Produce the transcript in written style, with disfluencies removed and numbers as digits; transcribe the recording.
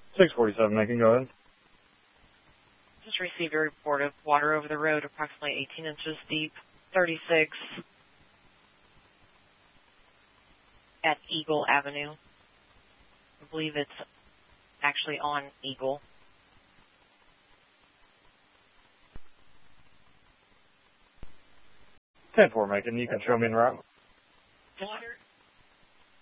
647, Macon, go ahead. Just received a report of water over the road, approximately 18 inches deep, 36 at Eagle Avenue. I believe it's actually on Eagle. 10-4, Macon, you can show me in route. Water